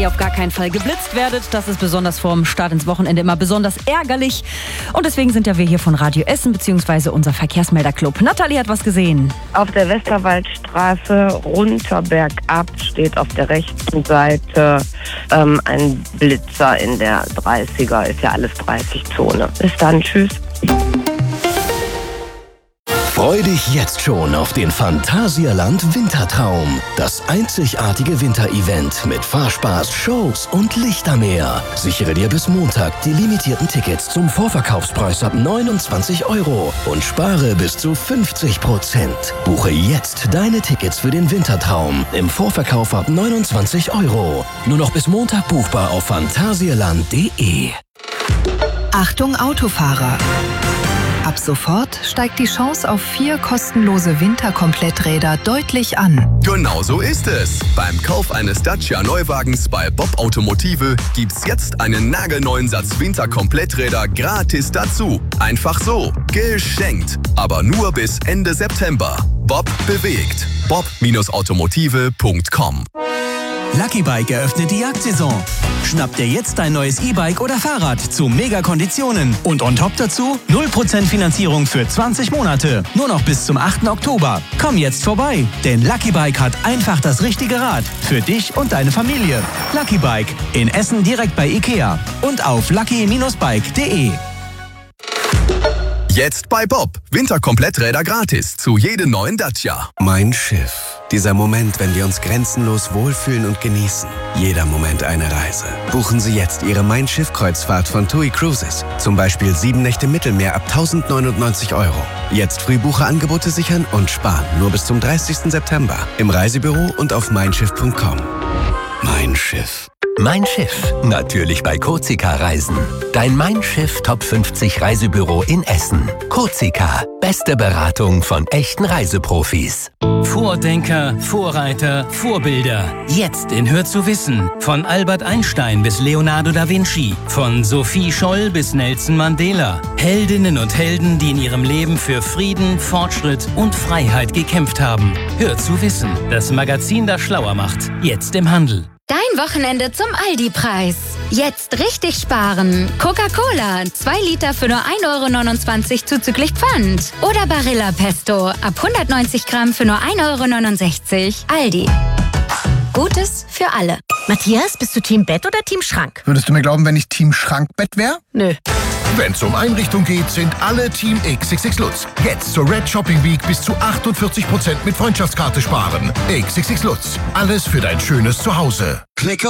Ihr auf gar keinen Fall geblitzt werdet. Das ist besonders vorm Start ins Wochenende immer besonders ärgerlich. Und deswegen sind ja wir hier von Radio Essen bzw. unser Verkehrsmelderclub. Nathalie hat was gesehen. Auf der Westerwaldstraße runter bergab steht auf der rechten Seite ein Blitzer in der 30er. Ist ja alles 30-Zone. Bis dann, tschüss. Freu dich jetzt schon auf den Phantasialand Wintertraum. Das einzigartige Winterevent mit Fahrspaß, Shows und Lichtermeer. Sichere dir bis Montag die limitierten Tickets zum Vorverkaufspreis ab 29 € und spare bis zu 50%. Buche jetzt deine Tickets für den Wintertraum im Vorverkauf ab 29 €. Nur noch bis Montag buchbar auf phantasialand.de. Achtung Autofahrer! Ab sofort steigt die Chance auf 4 kostenlose Winterkompletträder deutlich an. Genau so ist es. Beim Kauf eines Dacia Neuwagens bei Bob Automotive gibt's jetzt einen nagelneuen Satz Winterkompletträder gratis dazu. Einfach so. Geschenkt. Aber nur bis Ende September. Bob bewegt. bob-automotive.com. Lucky Bike eröffnet die Jagdsaison. Schnapp dir jetzt dein neues E-Bike oder Fahrrad zu Mega-Konditionen. Und on top dazu 0% Finanzierung für 20 Monate. Nur noch bis zum 8. Oktober. Komm jetzt vorbei, denn Lucky Bike hat einfach das richtige Rad. Für dich und deine Familie. Lucky Bike. In Essen direkt bei Ikea. Und auf lucky-bike.de. Jetzt bei Bob. Winterkompletträder gratis zu jedem neuen Dacia. Mein Schiff. Dieser Moment, wenn wir uns grenzenlos wohlfühlen und genießen. Jeder Moment eine Reise. Buchen Sie jetzt Ihre Mein Schiff-Kreuzfahrt von TUI Cruises. Zum Beispiel 7 Nächte Mittelmeer ab 1.099 €. Jetzt Frühbucherangebote sichern und sparen. Nur bis zum 30. September. Im Reisebüro und auf meinschiff.com. Mein Schiff. Mein Schiff, natürlich bei Cozica Reisen. Dein Mein Schiff Top 50 Reisebüro in Essen. Cozica, beste Beratung von echten Reiseprofis. Vordenker, Vorreiter, Vorbilder. Jetzt in Hör zu wissen. Von Albert Einstein bis Leonardo da Vinci. Von Sophie Scholl bis Nelson Mandela. Heldinnen und Helden, die in ihrem Leben für Frieden, Fortschritt und Freiheit gekämpft haben. Hör zu wissen. Das Magazin, das schlauer macht. Jetzt im Handel. Dein Wochenende zum Aldi-Preis. Jetzt richtig sparen. Coca-Cola, 2 Liter für nur 1,29 € zuzüglich Pfand. Oder Barilla Pesto, ab 190 Gramm für nur 1,69 €. Aldi. Gutes für alle. Matthias, bist du Team Bett oder Team Schrank? Würdest du mir glauben, wenn ich Team Schrankbett wäre? Nö. Wenn es um Einrichtung geht, sind alle Team XXX Lutz. Jetzt zur Red Shopping Week bis zu 48% mit Freundschaftskarte sparen. XXX Lutz. Alles für dein schönes Zuhause.